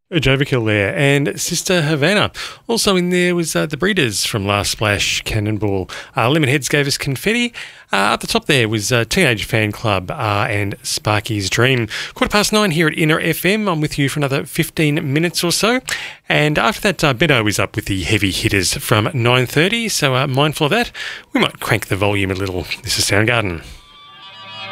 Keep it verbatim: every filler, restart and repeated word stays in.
Jovikill there, and Sister Havana. Also in there was uh, the Breeders from Last Splash, Cannonball. Uh, Lemon Heads gave us Confetti. Uh, at the top there was uh, Teenage Fan Club uh, and Sparky's Dream. Quarter past nine here at Inner F M. I'm with you for another fifteen minutes or so. And after that, uh, Beto is up with the heavy hitters from nine thirty, so uh, mindful of that, we might crank the volume a little. This is Soundgarden.